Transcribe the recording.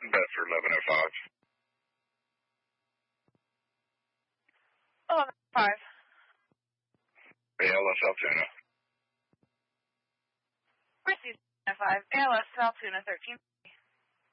Bedford 1105. 1105. ALS Altoona. Received 5. ALS Altoona 13.